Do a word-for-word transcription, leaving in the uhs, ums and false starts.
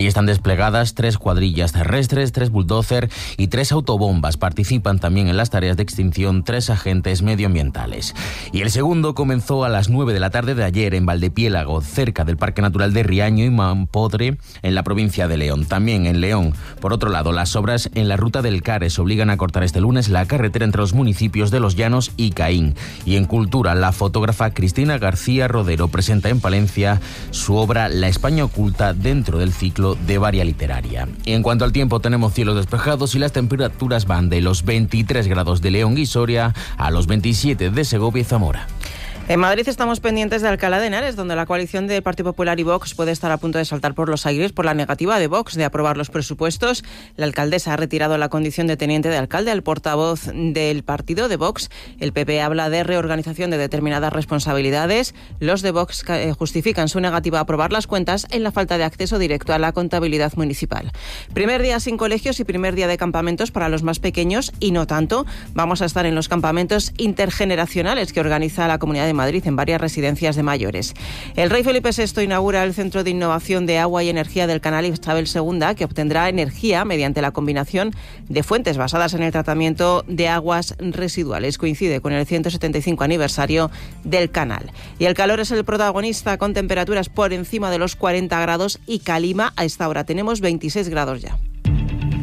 están desplegadas tres cuadrillas terrestres, tres bulldozer y tres autobombas. Participan también en las tareas de extinción tres agentes medioambientales. Y el segundo comenzó a las nueve de la tarde de ayer en Valdepiélago, cerca del Parque Natural de Riaño y Mampodre, en la provincia de León. También en León. Por otro lado, las obras en la ruta del Cares obligan a cortar este lunes la carretera entre los municipios de Los Llanos y Caín. Y en cultura, la fotógrafa Cristina García Rodero presenta en Palencia su obra La España oculta dentro del ciclo de Varia Literaria. Y en cuanto al tiempo, tenemos cielos despejados y las temperaturas van de los veintitrés grados de León y Soria a los veintisiete de Segovia y Zamora. En Madrid estamos pendientes de Alcalá de Henares, donde la coalición de Partido Popular y Vox puede estar a punto de saltar por los aires por la negativa de Vox de aprobar los presupuestos. La alcaldesa ha retirado la condición de teniente de alcalde al portavoz del partido de Vox. El P P habla de reorganización de determinadas responsabilidades. Los de Vox justifican su negativa a aprobar las cuentas en la falta de acceso directo a la contabilidad municipal. Primer día sin colegios y primer día de campamentos para los más pequeños y no tanto. Vamos a estar en los campamentos intergeneracionales que organiza la Comunidad de Madrid en varias residencias de mayores. El rey Felipe sexto inaugura el Centro de Innovación de Agua y Energía del Canal Isabel segunda, que obtendrá energía mediante la combinación de fuentes basadas en el tratamiento de aguas residuales. Coincide con el ciento setenta y cinco aniversario del canal. Y el calor es el protagonista, con temperaturas por encima de los cuarenta grados y calima a esta hora. Tenemos veintiséis grados ya.